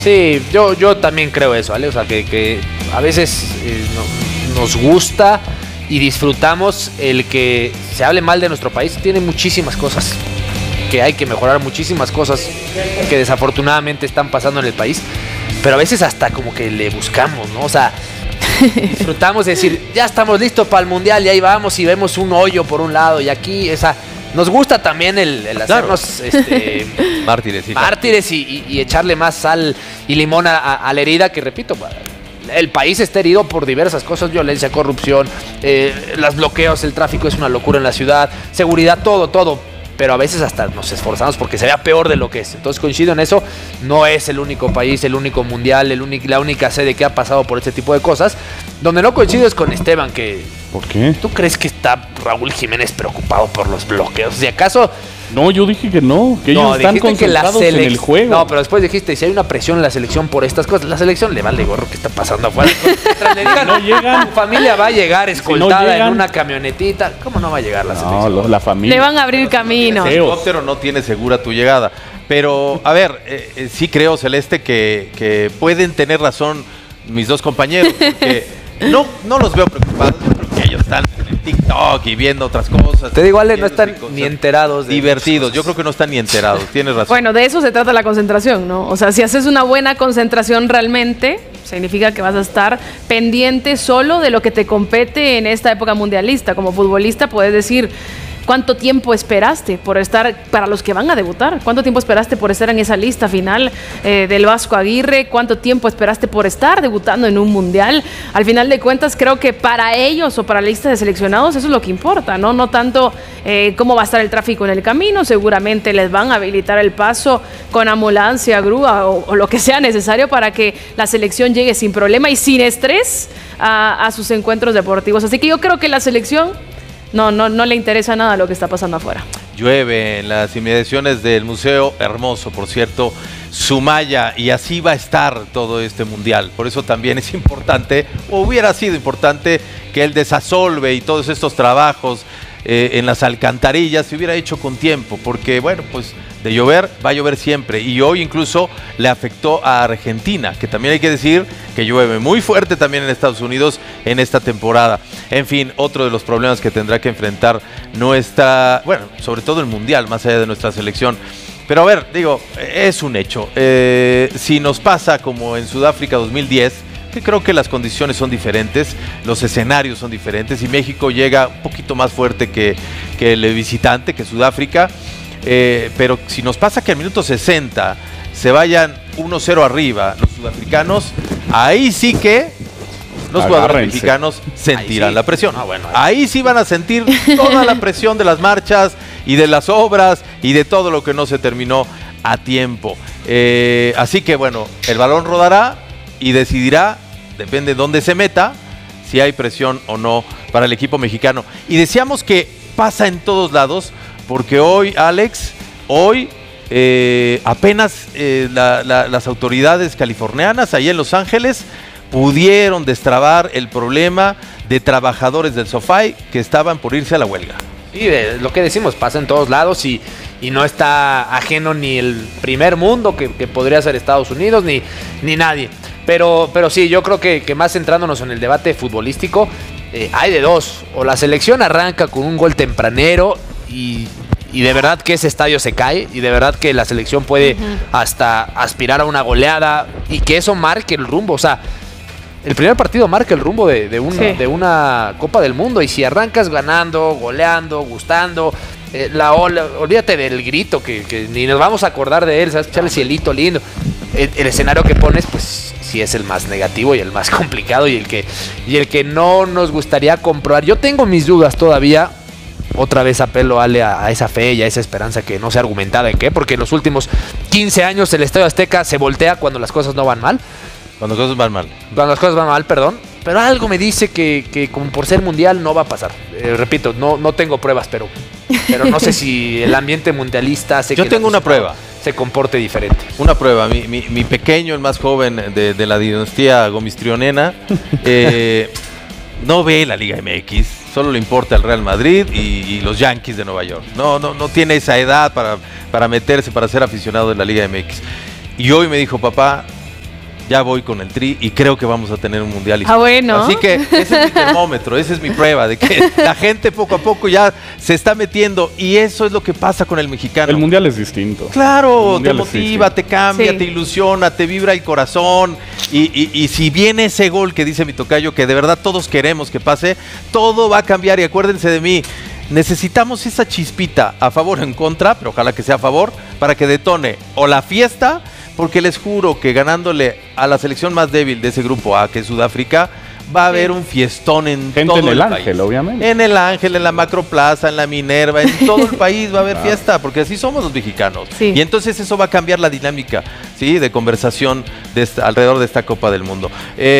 Sí, yo también creo eso, ¿vale? O sea, que a veces nos gusta y disfrutamos el que se hable mal de nuestro país. Tiene muchísimas cosas que hay que mejorar, muchísimas cosas que desafortunadamente están pasando en el país, pero a veces hasta como que le buscamos, ¿no? O sea, disfrutamos de decir, ya estamos listos para el Mundial y ahí vamos y vemos un hoyo por un lado y aquí, esa... Nos gusta también el hacernos mártires y echarle más sal y limón a la herida que, repito, el país está herido por diversas cosas, violencia, corrupción, los bloqueos, el tráfico es una locura en la ciudad, seguridad, todo. Pero a veces hasta nos esforzamos porque se vea peor de lo que es. Entonces coincido en eso, no es el único país, el único mundial, la única sede que ha pasado por este tipo de cosas. Donde no coincido es con Esteban, que... ¿Por qué? ¿Tú crees que está Raúl Jiménez preocupado por los bloqueos? Si acaso... No, yo dije que no, que ellos están concentrados en el juego. No, pero después dijiste, si hay una presión en la selección por estas cosas, la selección le vale gorro que está pasando afuera. Mientras le digan, no llegan, tu familia va a llegar escoltada en una camionetita. ¿Cómo no va a llegar la selección? No, la familia. Le van a abrir camino. El helicóptero no tiene segura tu llegada. Pero, a ver, sí creo, Celeste, que pueden tener razón mis dos compañeros, porque no los veo preocupados. Yo creo que ellos están en TikTok y viendo otras cosas. Te digo, Ale, no están ni enterados. Divertidos, yo creo que no están ni enterados, tienes razón. Bueno, de eso se trata la concentración, ¿no? O sea, si haces una buena concentración realmente, significa que vas a estar pendiente solo de lo que te compete en esta época mundialista. Como futbolista puedes decir... ¿Cuánto tiempo esperaste por estar, para los que van a debutar? ¿Cuánto tiempo esperaste por estar en esa lista final del Vasco Aguirre? ¿Cuánto tiempo esperaste por estar debutando en un mundial? Al final de cuentas, creo que para ellos o para la lista de seleccionados eso es lo que importa, ¿no? No tanto cómo va a estar el tráfico en el camino. Seguramente les van a habilitar el paso con ambulancia, grúa o lo que sea necesario para que la selección llegue sin problema y sin estrés a sus encuentros deportivos. Así que yo creo que la selección... No le interesa nada lo que está pasando afuera. Llueve en las inmediaciones del museo, hermoso, por cierto, Sumaya, y así va a estar todo este mundial. Por eso también es importante, o hubiera sido importante, que el desasolve y todos estos trabajos en las alcantarillas se hubiera hecho con tiempo, porque bueno, pues de llover va a llover siempre, y hoy incluso le afectó a Argentina, que también hay que decir que llueve muy fuerte también en Estados Unidos en esta temporada. En fin, otro de los problemas que tendrá que enfrentar sobre todo el mundial, más allá de nuestra selección. Pero a ver, digo, es un hecho. Si nos pasa como en Sudáfrica 2010, que creo que las condiciones son diferentes, los escenarios son diferentes y México llega un poquito más fuerte que el visitante, que Sudáfrica, pero si nos pasa que al minuto 60 se vayan 1-0 arriba los sudafricanos, ahí sí que los jugadores mexicanos sentirán la presión. Ahí sí van a sentir toda la presión de las marchas y de las obras y de todo lo que no se terminó a tiempo. Así que bueno, el balón rodará y decidirá, depende de dónde se meta, si hay presión o no para el equipo mexicano. Y decíamos que pasa en todos lados, porque hoy, Alex, apenas las autoridades californianas, ahí en Los Ángeles, pudieron destrabar el problema de trabajadores del SoFi que estaban por irse a la huelga. Sí, lo que decimos, pasa en todos lados y no está ajeno ni el primer mundo que podría ser Estados Unidos ni nadie. Pero sí, yo creo que más centrándonos en el debate futbolístico, hay de dos. O la selección arranca con un gol tempranero y de verdad que ese estadio se cae y de verdad que la selección puede hasta aspirar a una goleada y que eso marque el rumbo. O sea, el primer partido marca el rumbo de una Copa del Mundo, y si arrancas ganando, goleando, gustando, olvídate del grito que ni nos vamos a acordar de él, ¿sabes? Echar el cielito lindo. El escenario que pones, pues sí es el más negativo y el más complicado y el que no nos gustaría comprobar. Yo tengo mis dudas todavía. Otra vez apelo, Ale, a esa fe y a esa esperanza que no sea argumentada en qué, porque en los últimos 15 años el Estadio Azteca se voltea cuando las cosas no van mal. Cuando las cosas van mal. Cuando las cosas van mal, perdón. Pero algo me dice que como por ser mundial no va a pasar. Repito, no tengo pruebas, pero no sé si el ambiente mundialista hace Yo tengo una prueba. Se comporte diferente. Una prueba. Mi pequeño, el más joven de la dinastía gomistrionena, no ve la Liga MX, solo le importa el Real Madrid y los Yankees de Nueva York. No tiene esa edad para meterse, para ser aficionado de la Liga MX. Y hoy me dijo, papá, ya voy con el Tri y creo que vamos a tener un mundial. Bueno. Así que ese es mi termómetro, esa es mi prueba de que la gente poco a poco ya se está metiendo y eso es lo que pasa con el mexicano. El mundial es distinto. Claro, te motiva, te cambia, te ilusiona, te vibra el corazón y si viene ese gol que dice mi tocayo, que de verdad todos queremos que pase, todo va a cambiar y acuérdense de mí. Necesitamos esa chispita a favor o en contra, pero ojalá que sea a favor, para que detone o la fiesta, porque les juro que ganándole a la selección más débil de ese grupo A, que es Sudáfrica, va a haber un fiestón en todo el país. En el Ángel, obviamente. En el Ángel, en la Macroplaza, en la Minerva, en todo el país va a haber fiesta, porque así somos los mexicanos. Sí. Y entonces eso va a cambiar la dinámica, ¿sí?, de conversación alrededor de esta Copa del Mundo.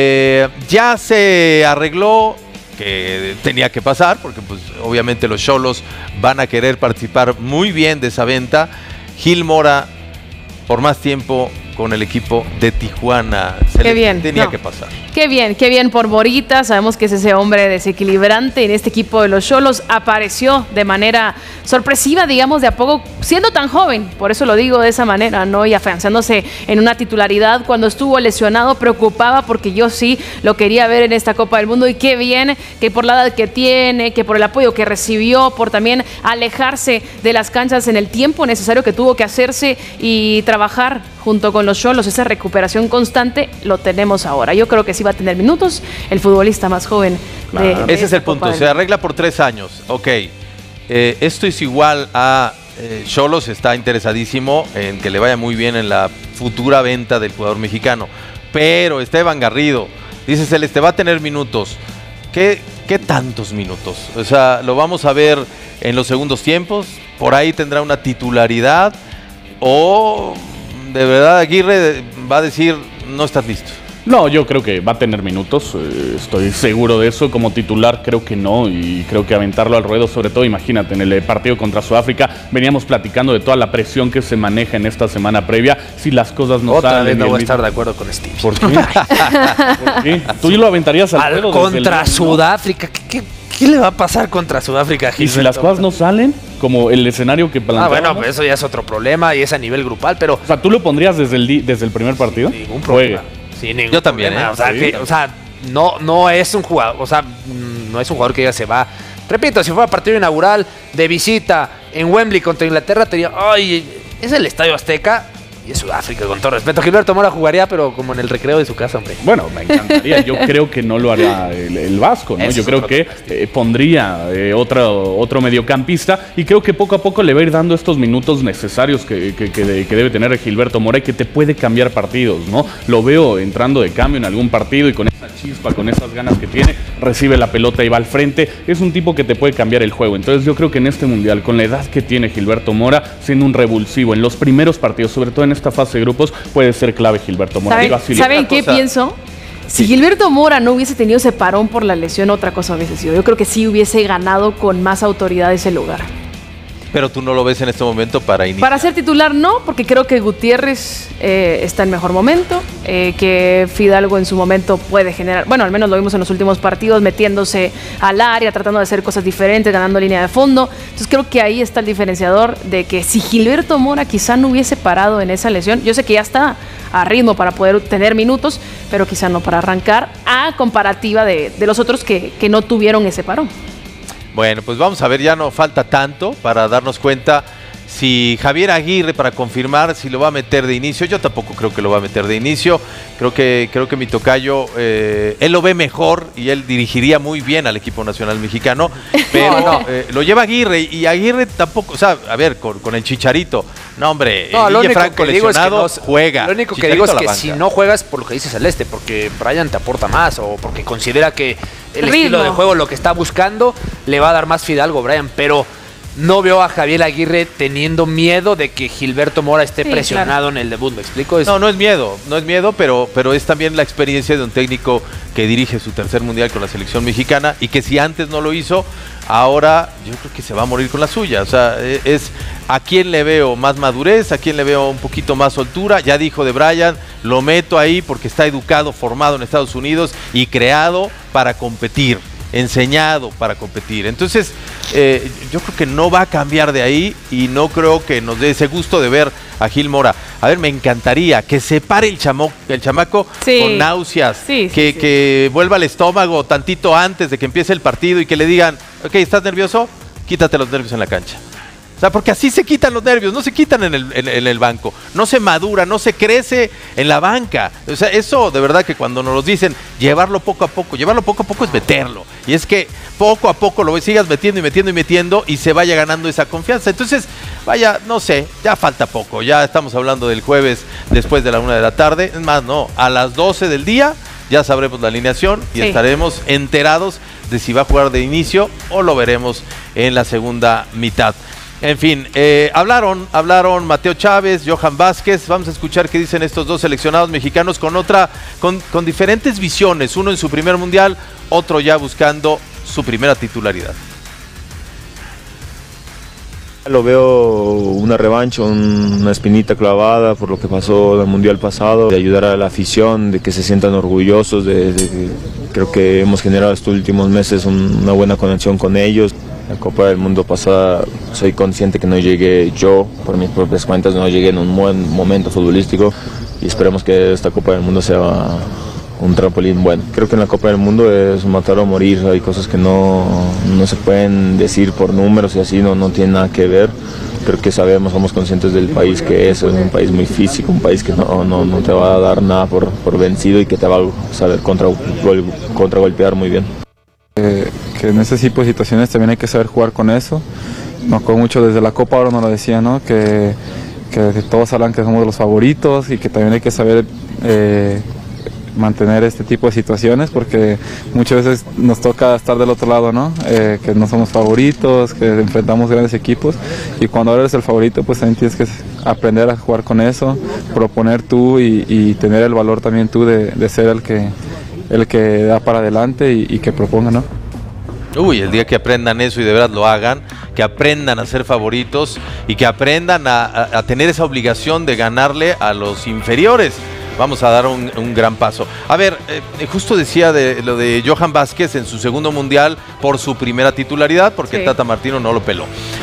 Ya se arregló que tenía que pasar, porque pues obviamente los Xolos van a querer participar muy bien de esa venta. Gil Mora, por más tiempo con el equipo de Tijuana. Tenía que pasar. Qué bien por Morita. Sabemos que es ese hombre desequilibrante en este equipo de los Xolos. Apareció de manera sorpresiva, digamos, de a poco, siendo tan joven, por eso lo digo de esa manera, ¿no? Y afianzándose en una titularidad. Cuando estuvo lesionado preocupaba porque yo sí lo quería ver en esta Copa del Mundo y qué bien que por la edad que tiene, que por el apoyo que recibió, por también alejarse de las canchas en el tiempo necesario que tuvo que hacerse y trabajar junto con los Xolos, esa recuperación constante, lo tenemos ahora. Yo creo que sí va a tener minutos el futbolista más joven. Ese es el punto, se arregla por 3 años. Ok, esto es igual a Xolos está interesadísimo en que le vaya muy bien en la futura venta del jugador mexicano, pero Esteban Garrido, dice Celeste, va a tener minutos. ¿Qué tantos minutos? O sea, lo vamos a ver en los segundos tiempos, por ahí tendrá una titularidad o... ¿De verdad Aguirre va a decir no estás listo? No, yo creo que va a tener minutos, estoy seguro de eso. Como titular creo que no, y creo que aventarlo al ruedo, sobre todo, imagínate, en el partido contra Sudáfrica, veníamos platicando de toda la presión que se maneja en esta semana previa. Si las cosas no Otra salen... vez no voy a estar de acuerdo con Steve. ¿Por qué? ¿Por qué? ¿Tú lo aventarías al ruedo? Contra Sudáfrica, ¿qué le va a pasar contra Sudáfrica, Gilberto? ¿Y si las cosas no salen? Como el escenario que planteamos. Bueno, pues eso ya es otro problema y es a nivel grupal, pero... O sea, ¿tú lo pondrías desde el primer partido? Ningún problema. Sí, yo también, problema. O sea, no es un jugador, no es un jugador que ya se va. Repito, si fuera partido inaugural de visita en Wembley contra Inglaterra, te diría, ay, es el Estadio Azteca y es Sudáfrica, con todo respeto. Gilberto Mora jugaría, pero como en el recreo de su casa, hombre. Bueno, me encantaría. Yo creo que no lo haría el Vasco, ¿no? Yo creo que pondría otro mediocampista y creo que poco a poco le va a ir dando estos minutos necesarios que debe tener Gilberto Mora y que te puede cambiar partidos, ¿no? Lo veo entrando de cambio en algún partido y con esa chispa, con esas ganas que tiene, recibe la pelota y va al frente. Es un tipo que te puede cambiar el juego. Entonces yo creo que en este Mundial, con la edad que tiene Gilberto Mora, siendo un revulsivo en los primeros partidos, sobre todo en esta fase de grupos, puede ser clave Gilberto Mora. ¿Saben qué pienso? Si Gilberto Mora no hubiese tenido ese parón por la lesión, otra cosa hubiese sido. Yo creo que sí hubiese ganado con más autoridad ese lugar. Pero tú no lo ves en este momento para iniciar. Para ser titular no, porque creo que Gutiérrez está en mejor momento, que Fidalgo en su momento puede generar, bueno, al menos lo vimos en los últimos partidos, metiéndose al área, tratando de hacer cosas diferentes, ganando línea de fondo. Entonces creo que ahí está el diferenciador de que si Gilberto Mora quizá no hubiese parado en esa lesión, yo sé que ya está a ritmo para poder tener minutos, pero quizá no para arrancar, a comparativa de los otros que no tuvieron ese parón. Bueno, pues vamos a ver, ya no falta tanto para darnos cuenta si Javier Aguirre, para confirmar si lo va a meter de inicio. Yo tampoco creo que lo va a meter de inicio. Creo que mi tocayo, él lo ve mejor y él dirigiría muy bien al equipo nacional mexicano, pero lo lleva Aguirre y Aguirre tampoco, o sea, a ver, con el Chicharito. No, hombre, Guille Franco lesionado, juega. Lo único que digo es que si no juegas por lo que dice Celeste, porque Brian te aporta más o porque considera que el estilo de juego, lo que está buscando, le va a dar más Fidalgo, Brian, pero no veo a Javier Aguirre teniendo miedo de que Gilberto Mora esté presionado en el debut, ¿me explico? No es miedo, pero es también la experiencia de un técnico que dirige su tercer mundial con la selección mexicana y que si antes no lo hizo, ahora yo creo que se va a morir con la suya. O sea, es a quién le veo más madurez, a quién le veo un poquito más soltura. Ya dijo de Brian, lo meto ahí porque está educado, formado en Estados Unidos y creado para competir. enseñado para competir. Entonces, yo creo que no va a cambiar de ahí y no creo que nos dé ese gusto de ver a Gil Mora. A ver, me encantaría que se pare el chamaco con náuseas, que vuelva al estómago tantito antes de que empiece el partido y que le digan, ok, ¿estás nervioso? Quítate los nervios en la cancha. O sea, porque así se quitan los nervios, no se quitan en el banco, no se madura, no se crece en la banca. O sea, eso de verdad que cuando nos lo dicen, llevarlo poco a poco es meterlo. Y es que poco a poco lo sigas metiendo y se vaya ganando esa confianza. Entonces, vaya, no sé, ya falta poco, ya estamos hablando del jueves después de la 1 de la tarde. Es más, no, a las 12 del día ya sabremos la alineación y estaremos enterados de si va a jugar de inicio o lo veremos en la segunda mitad. En fin, hablaron Mateo Chávez, Johan Vázquez. Vamos a escuchar qué dicen estos dos seleccionados mexicanos con diferentes visiones. Uno en su primer mundial, otro ya buscando su primera titularidad. Lo veo una revancha, una espinita clavada por lo que pasó en el mundial pasado, de ayudar a la afición, de que se sientan orgullosos, creo que hemos generado estos últimos meses una buena conexión con ellos. La Copa del Mundo pasada soy consciente que no llegué yo, por mis propias cuentas, no llegué en un buen momento futbolístico y esperemos que esta Copa del Mundo sea un trampolín bueno. Creo que en la Copa del Mundo es matar o morir, hay cosas que no se pueden decir por números y así, no tiene nada que ver. Creo que somos conscientes del país que es un país muy físico, un país que no te va a dar nada por vencido y que te va a saber contragolpear muy bien. Que en ese tipo de situaciones también hay que saber jugar con eso. Me acuerdo mucho desde la Copa, ahora nos lo decía, ¿no? Que todos hablan que somos los favoritos y que también hay que saber mantener este tipo de situaciones porque muchas veces nos toca estar del otro lado, ¿no? Que no somos favoritos, que enfrentamos grandes equipos y cuando eres el favorito pues también tienes que aprender a jugar con eso, proponer tú y tener el valor también tú de ser el que da para adelante y que proponga, ¿no? Uy, el día que aprendan eso y de verdad lo hagan, que aprendan a ser favoritos y que aprendan a tener esa obligación de ganarle a los inferiores. Vamos a dar un gran paso. A ver, justo decía lo de Johan Vázquez en su segundo mundial por su primera titularidad, porque Tata Martino no lo peló.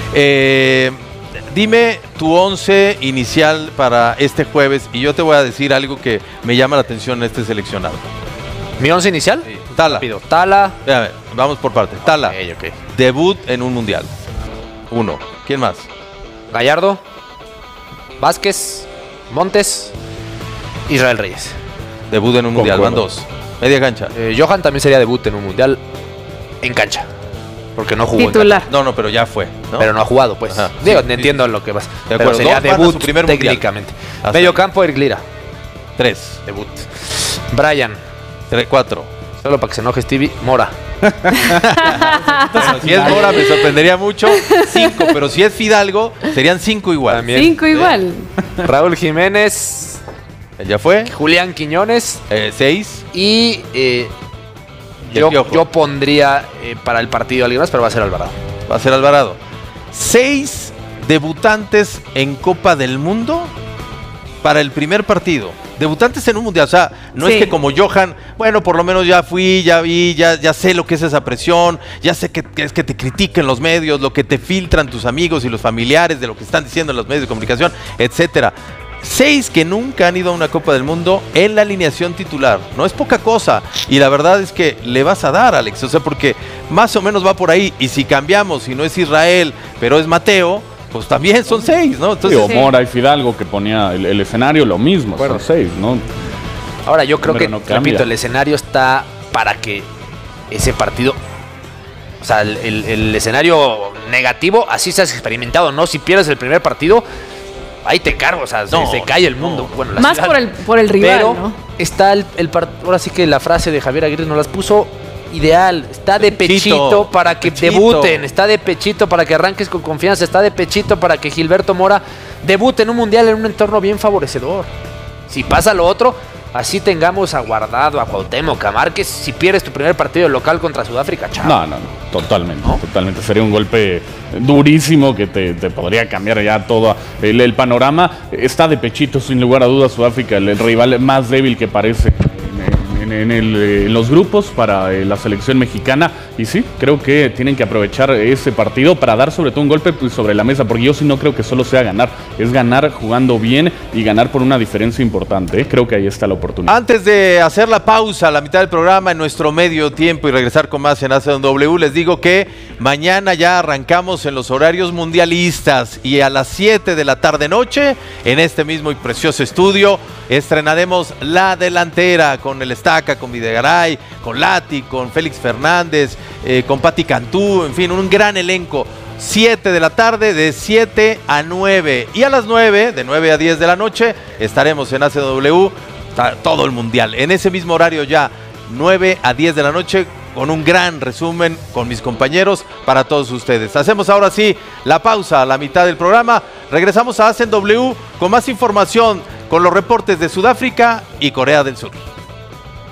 Dime tu 11 inicial para este jueves y yo te voy a decir algo que me llama la atención en este seleccionado. ¿Mi 11 inicial? Sí. Tala. Tala. Vamos por parte. Tala. Okay. Debut en un mundial. 1. ¿Quién más? Gallardo. Vázquez. Montes. Israel Reyes. Debut en un mundial. Van 2. Media cancha. Johan también sería debut en un mundial en cancha. Porque no jugó. Titular. No, pero ya fue, ¿no? Pero no ha jugado, pues. Ajá, Digo, entiendo lo que vas. De acuerdo. Pero sería debut primer técnicamente. Medio campo, Eric Lira. 3. Debut. Brian. 4. Solo para que se enoje Stevie, Mora. Bueno, si es Mora me sorprendería mucho. 5, pero si es Fidalgo, serían 5 igual. También. 5 igual. Raúl Jiménez. ¿Ya fue? Julián Quiñones. 6. Y yo pondría para el partido a alguien más, pero va a ser Alvarado. Va a ser Alvarado. 6 debutantes en Copa del Mundo para el primer partido. Debutantes en un mundial, o sea, no es que como Johan, bueno, por lo menos ya fui, ya vi, ya sé lo que es esa presión, ya sé que es que te critiquen los medios, lo que te filtran tus amigos y los familiares de lo que están diciendo en los medios de comunicación, etcétera. 6 que nunca han ido a una Copa del Mundo en la alineación titular. No es poca cosa. Y la verdad es que le vas a dar, Alex. O sea, porque más o menos va por ahí. Y si cambiamos, si no es Israel, pero es Mateo, pues también son 6, ¿no? Entonces, Mora y Fidalgo que ponía el escenario lo mismo, son 6, ¿no? Ahora, yo creo que, repito, el escenario está para que ese partido, o sea, el escenario negativo, así se ha experimentado, ¿no? Si pierdes el primer partido, ahí te cargo, o sea, se cae el mundo. No. Bueno, más ciudad, por el rival, pero ¿no? Está ahora sí que la frase de Javier Aguirre nos las puso ideal, está de pechito para que debuten, está de pechito para que arranques con confianza, está de pechito para que Gilberto Mora debute en un mundial en un entorno bien favorecedor. Si pasa lo otro, así tengamos a Guardado, a Cuauhtémoc, a Márquez, si pierdes tu primer partido local contra Sudáfrica, chao. No, totalmente, totalmente. Sería un golpe durísimo que te podría cambiar ya todo el panorama. Está de pechito, sin lugar a dudas, Sudáfrica, el rival más débil que parece en los grupos para la selección mexicana. Y sí, creo que tienen que aprovechar ese partido para dar sobre todo un golpe sobre la mesa, porque yo sí no creo que solo sea ganar, es ganar jugando bien y ganar por una diferencia importante, ¿eh? Creo que ahí está la oportunidad. Antes de hacer la pausa a la mitad del programa en nuestro medio tiempo y regresar con más en ACW, les digo que mañana ya arrancamos en los horarios mundialistas y a las 7 de la tarde noche en este mismo y precioso estudio estrenaremos La Delantera con el Estaca, con Videgaray, con Lati, con Félix Fernández, con Pati Cantú, en fin, un gran elenco. 7 de la tarde, de 7 a 9. Y a las 9, de 9 a 10 de la noche, estaremos en ACW, todo el mundial. En ese mismo horario ya, 9 a 10 de la noche, con un gran resumen con mis compañeros para todos ustedes. Hacemos ahora sí la pausa a la mitad del programa. Regresamos a ACW con más información, con los reportes de Sudáfrica y Corea del Sur.